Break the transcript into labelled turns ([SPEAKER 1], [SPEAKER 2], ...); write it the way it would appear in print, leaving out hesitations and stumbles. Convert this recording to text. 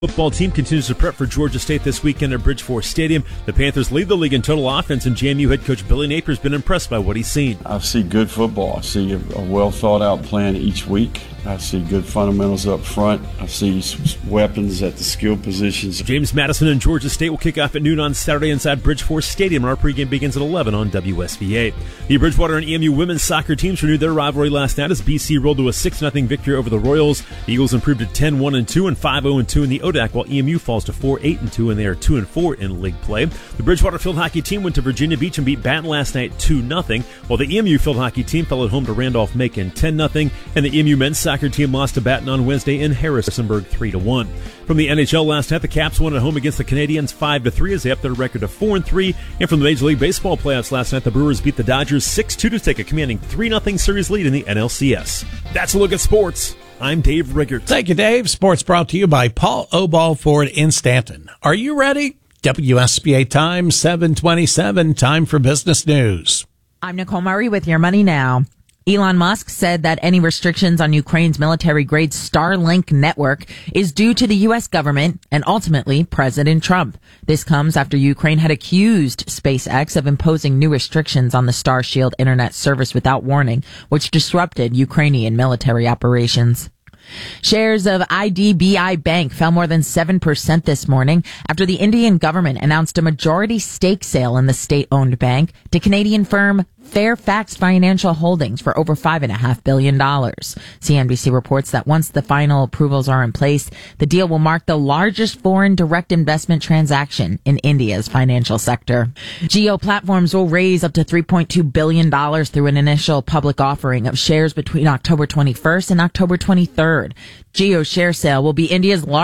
[SPEAKER 1] Football team continues to prep for Georgia State this weekend at Bridgeforth Stadium. The Panthers lead the league in total offense, and JMU head coach Billy Napier's been impressed by what he's seen.
[SPEAKER 2] I see good football. I see a well-thought-out plan each week. I see good fundamentals up front. I see weapons at the skill positions.
[SPEAKER 1] James Madison and Georgia State will kick off at noon on Saturday inside Bridgeforth Stadium. Our pregame begins at 11 on WSVA. The Bridgewater and EMU women's soccer teams renewed their rivalry last night as BC rolled to a 6-0 victory over the Royals. The Eagles improved to 10-1-2 and 5-0-2 in the ODAC, while EMU falls to 4-8-2 and they are 2-4 in league play. The Bridgewater field hockey team went to Virginia Beach and beat Baton last night 2-0, while the EMU field hockey team fell at home to Randolph-Macon 10-0, and the EMU men's soccer team lost to Baton on Wednesday in Harrisonburg 3-1. From the NHL last night, the Caps won at home against the Canadiens 5-3 as they upped their record to 4-3. And from the Major League Baseball playoffs last night, the Brewers beat the Dodgers 6-2 to take a commanding 3-0 series lead in the NLCS. That's a look at sports. I'm Dave Riggert.
[SPEAKER 3] Thank you, Dave. Sports brought to you by Paul Obal Ford in Stanton. Are you ready? WSBA time 7:27. Time for business news.
[SPEAKER 4] I'm Nicole Murray with your money now. Elon Musk said that any restrictions on Ukraine's military-grade Starlink network is due to the U.S. government and ultimately President Trump. This comes after Ukraine had accused SpaceX of imposing new restrictions on the Starshield internet service without warning, which disrupted Ukrainian military operations. Shares of IDBI Bank fell more than 7% this morning after the Indian government announced a majority stake sale in the state-owned bank to Canadian firm Fairfax Financial Holdings for over $5.5 billion. CNBC reports that once the final approvals are in place, the deal will mark the largest foreign direct investment transaction in India's financial sector. Jio Platforms will raise up to $3.2 billion through an initial public offering of shares between October 21st and October 23rd. Jio's share sale will be India's largest